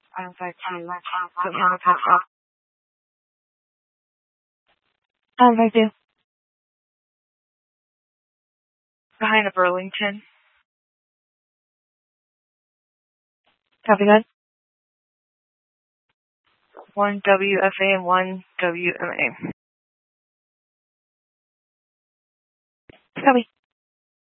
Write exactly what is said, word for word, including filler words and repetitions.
I was like, put me on the path off. Um, I do. Behind a Burlington. Copy that. One W F A and one W M A. Copy.